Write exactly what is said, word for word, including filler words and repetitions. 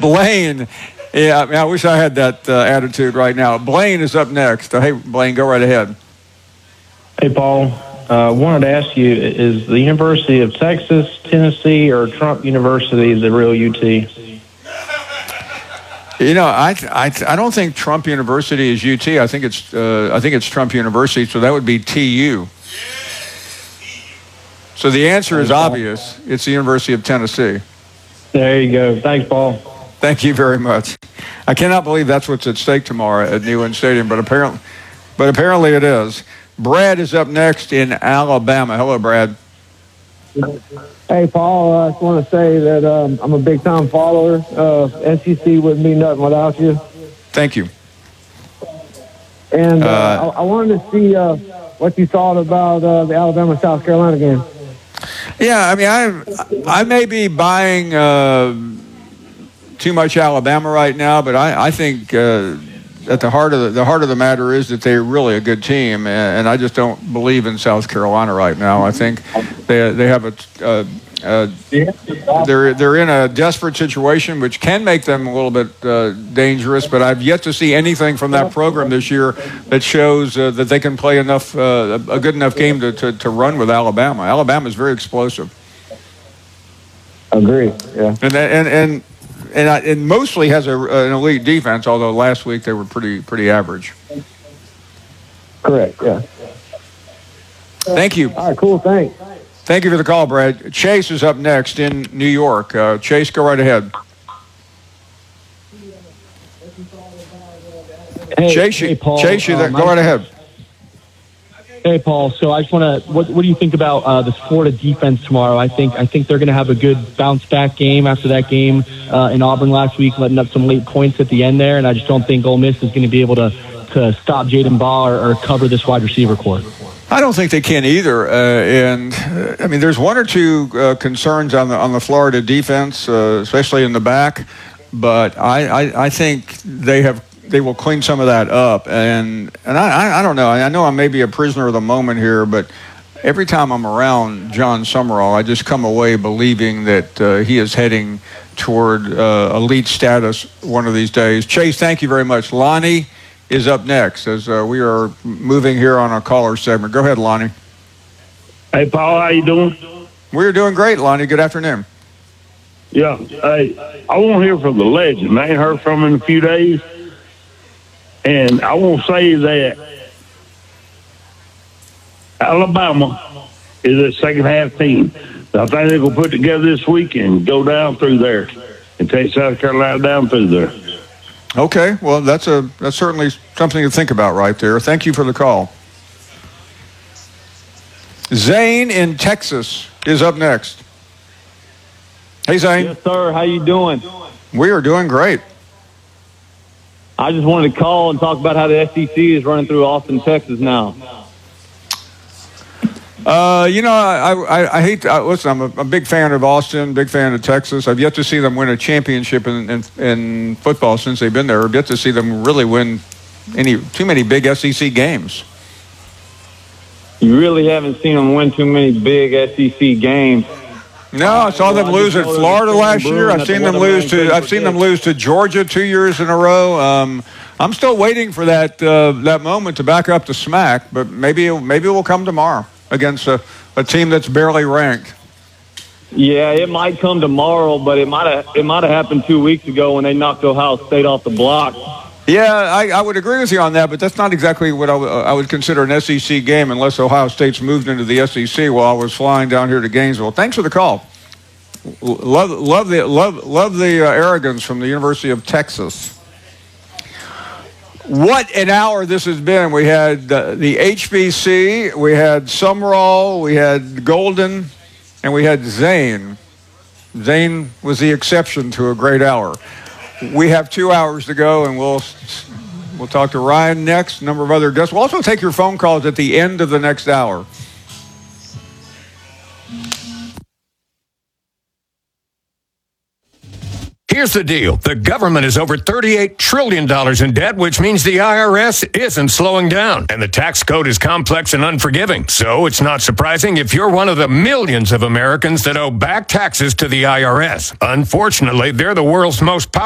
Blaine. Yeah, I, mean, I wish I had that uh, attitude right now. Blaine is up next. Uh, hey, Blaine, go right ahead. Hey, Paul. I uh, wanted to ask you, is the University of Texas, Tennessee, or Trump University the real U T? You know, I, I, I don't think Trump University is U T. I think it's uh, I think it's Trump University, so that would be T U. So the answer is obvious. It's the University of Tennessee. There you go. Thanks, Paul. Thank you very much. I cannot believe that's what's at stake tomorrow at Neyland Stadium, but apparently, but apparently it is. Brad is up next in Alabama. Hello, Brad. Hey, Paul. I just want to say that um, I'm a big-time follower. Uh, S E C wouldn't be nothing without you. Thank you. And uh, uh, I, I wanted to see uh, what you thought about uh, the Alabama-South Carolina game. Yeah, I mean, I I may be buying uh, too much Alabama right now, but I, I think uh, at the heart of the, the heart of the matter is that they're really a good team, and, and I just don't believe in South Carolina right now. I think they they have a uh, uh, they're they're in a desperate situation, which can make them a little bit uh, dangerous. But I've yet to see anything from that program this year that shows uh, that they can play enough uh, a good enough game to, to to run with Alabama. Alabama is very explosive. Agree. Yeah. And and and. And I, it mostly has a, an elite defense, although last week they were pretty pretty average. Correct, yeah. Thank you. All right, cool, thanks. Thank you for the call, Brad. Chase is up next in New York. Uh, Chase, go right ahead. Hey, Chase, hey, Paul. Chase, you uh, there. Go right ahead. Hey, Paul. So I just want to. What, what do you think about uh, the Florida defense tomorrow? I think I think they're going to have a good bounce back game after that game uh, in Auburn last week, letting up some late points at the end there. And I just don't think Ole Miss is going to be able to to stop Jaden Ball or, or cover this wide receiver core. I don't think they can either. Uh, and uh, I mean, there's one or two uh, concerns on the on the Florida defense, uh, especially in the back. But I, I, I think they have. They will clean some of that up, and and I, I don't know. I know I may be a prisoner of the moment here, but every time I'm around John Summerall, I just come away believing that uh, he is heading toward uh, elite status one of these days. Chase, thank you very much. Lonnie is up next as uh, we are moving here on a caller segment. Go ahead, Lonnie. Hey, Paul, how you doing? We're doing great, Lonnie. Good afternoon. Yeah, hey, I want to hear from the legend. I ain't heard from him in a few days. And I want to say that Alabama is a second-half team. I think they're going to put together this week and go down through there and take South Carolina down through there. Okay, well, that's a that's certainly something to think about right there. Thank you for the call. Zane in Texas is up next. Hey, Zane. Yes, sir. How you doing? We are doing great. I just wanted to call and talk about how the S E C is running through Austin, Texas now. Uh, you know, I I, I hate to, uh, listen, I'm a, a big fan of Austin, big fan of Texas. I've yet to see them win a championship in, in, in football since they've been there. I've yet to see them really win any too many big S E C games. You really haven't seen them win too many big S E C games. No, I saw them lose at Florida last year. I've seen them lose to I've seen them lose to Georgia two years in a row. Um, I'm still waiting for that uh, that moment to back up the smack, but maybe maybe it will come tomorrow against a, a team that's barely ranked. Yeah, it might come tomorrow, but it might have it might have happened two weeks ago when they knocked Ohio State off the block. Yeah, I, I would agree with you on that, but that's not exactly what I, w- I would consider an S E C game unless Ohio State's moved into the S E C while I was flying down here to Gainesville. Thanks for the call. Love, love the love, love the uh, arrogance from the University of Texas. What an hour this has been. We had uh, the H B C, we had Summerall, we had Golden, and we had Zane. Zane was the exception to a great hour. We have two hours to go, and we'll we'll talk to Ryan next, a number of other guests. We'll also take your phone calls at the end of the next hour. Here's the deal. The government is over thirty-eight trillion dollars in debt, which means the I R S isn't slowing down. And the tax code is complex and unforgiving. So it's not surprising if you're one of the millions of Americans that owe back taxes to the I R S. Unfortunately, they're the world's most powerful